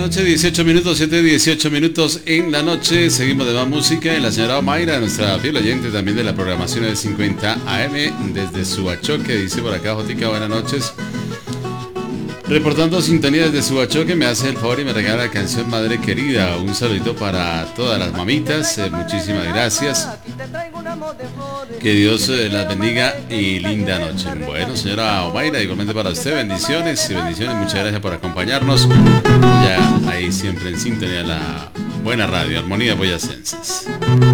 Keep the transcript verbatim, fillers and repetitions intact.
noche, dieciocho minutos, siete, dieciocho minutos en la noche. Seguimos de más música. Y la señora Omaira, nuestra fiel oyente también de la programación de cincuenta A M desde Suachoque, dice por acá, Jotica, buenas noches. Reportando sintonía desde Suachoque, me hace el favor y me regala la canción Madre Querida. Un saludito para todas las mamitas, eh, muchísimas gracias. Que Dios eh, las bendiga y linda noche. Bueno, señora Omaira, igualmente para usted, bendiciones y bendiciones, muchas gracias por acompañarnos. Ya ahí siempre en sintonía la buena radio, Armonía Boyacenses.